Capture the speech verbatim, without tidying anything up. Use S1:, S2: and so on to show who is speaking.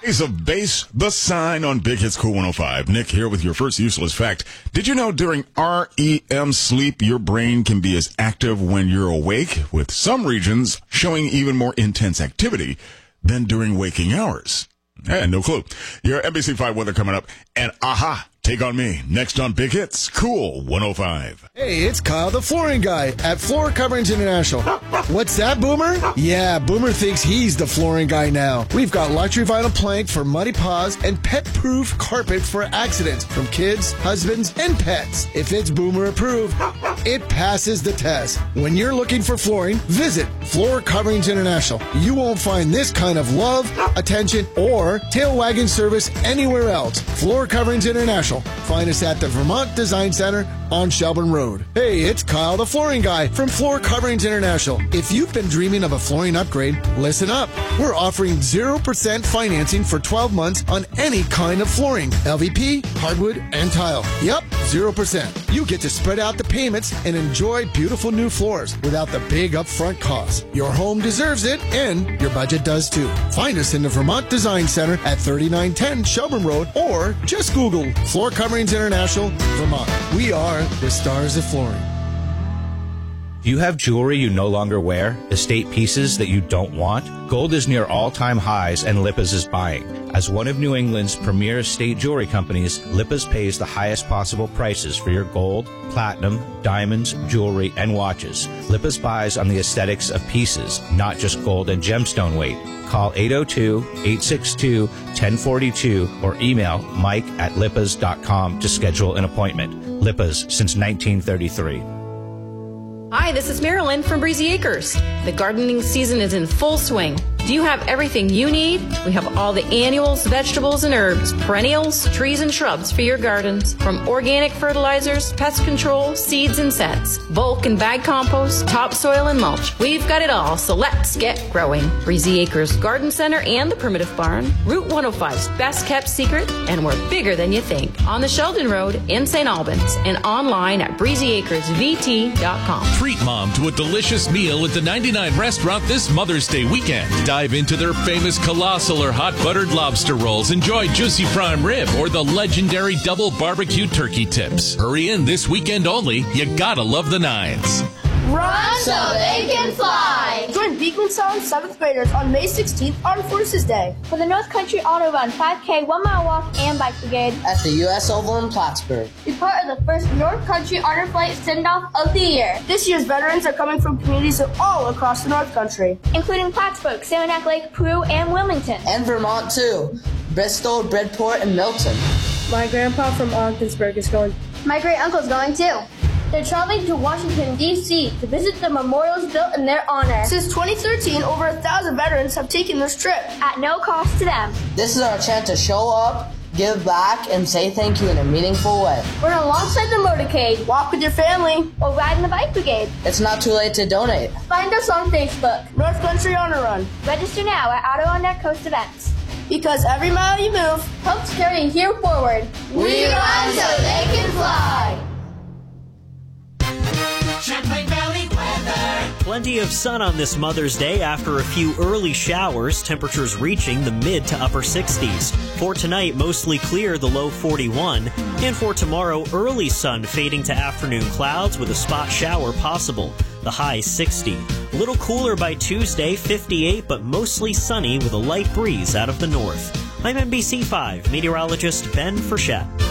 S1: Ace of Base, the sign on Big Hits Cool one oh five. Nick here with your first useless fact. Did you know during R E M sleep, your brain can be as active when you're awake, with some regions showing even more intense activity than during waking hours? Eh, no clue. Your N B C five weather coming up, and aha, take on me. Next on Big Hits Cool one oh five.
S2: Hey, it's Kyle the Flooring Guy at Floor Coverings International. What's that, Boomer? Yeah, Boomer thinks he's the flooring guy now. We've got luxury vinyl plank for muddy paws and pet-proof carpet for accidents from kids, husbands, and pets. If it's Boomer approved, it passes the test. When you're looking for flooring, visit Floor Coverings International. You won't find this kind of love, attention, or tail wagging service anywhere else. Floor Coverings International. Find us at the Vermont Design Center on Shelburne Road. Hey, it's Kyle the Flooring Guy from Floor Coverings International. If you've been dreaming of a flooring upgrade, listen up. We're offering zero percent financing for twelve months on any kind of flooring. L V P, hardwood, and tile. Yep, zero percent. You get to spread out the payments and enjoy beautiful new floors without the big upfront costs. Your home deserves it, and your budget does too. Find us in the Vermont Design Center at thirty-nine ten Shelburne Road, or just Google Floor Coverings International, Vermont. We are the stars of flooring.
S3: Do you have jewelry you no longer wear? Estate pieces that you don't want? Gold is near all-time highs, and Lippes is buying. As one of New England's premier estate jewelry companies, Lippes pays the highest possible prices for your gold, platinum, diamonds, jewelry, and watches. Lippes buys on the aesthetics of pieces, not just gold and gemstone weight. Call eight oh two, eight six two, one oh four two or email mike at lippes dot com to schedule an appointment. Lippes since nineteen thirty-three.
S4: Hi, this is Marilyn from Breezy Acres. The gardening season is in full swing. Do you have everything you need? We have all the annuals, vegetables, and herbs, perennials, trees, and shrubs for your gardens. From organic fertilizers, pest control, seeds and scents, bulk and bag compost, topsoil and mulch. We've got it all, so let's get growing. Breezy Acres Garden Center and the Primitive Barn, Route one oh five's best kept secret, and we're bigger than you think. On the Sheldon Road in Saint Albans and online at breezy acres v t dot com.
S5: Treat Mom to a delicious meal at the ninety-nine restaurant this Mother's Day weekend. Dive into their famous colossal or hot buttered lobster rolls. Enjoy juicy prime rib or the legendary double barbecue turkey tips. Hurry in this weekend only. You gotta love the nines.
S6: Run so they can fly!
S7: Join Beekman Sound seventh graders on May sixteenth, Armed Forces Day,
S6: for the North Country Auto Run, five K, one mile walk, and bike brigade
S8: at the U S Oval in Plattsburgh.
S6: Be part of the first North Country Honor Flight send-off of the year.
S7: This year's veterans are coming from communities all across the North Country,
S6: including Plattsburgh, Saranac Lake, Peru, and Wilmington.
S8: And Vermont, too. Bristol, Bridport, and Milton.
S7: My grandpa from Ogdensburg is going.
S6: My great-uncle's going, too. They're traveling to Washington, D C to visit the memorials built in their honor.
S7: Since twenty thirteen, over a thousand veterans have taken this trip,
S6: at no cost to them.
S8: This is our chance to show up, give back, and say thank you in a meaningful way.
S6: Run alongside the motorcade,
S7: walk with your family,
S6: or ride in the bike brigade.
S8: It's not too late to donate.
S6: Find us on Facebook.
S7: North Country Honor Run.
S6: Register now at Adirondack Coast Events.
S7: Because every mile you move
S6: helps carry here forward.
S9: We run so they can fly.
S10: Champlain Valley weather.
S11: Plenty of sun on this Mother's Day after a few early showers, temperatures reaching the mid to upper sixties. For tonight, mostly clear, the low forty-one. And for tomorrow, early sun fading to afternoon clouds with a spot shower possible. The high sixty. A little cooler by Tuesday, fifty-eight, but mostly sunny with a light breeze out of the north. I'm N B C five meteorologist Ben Frechette.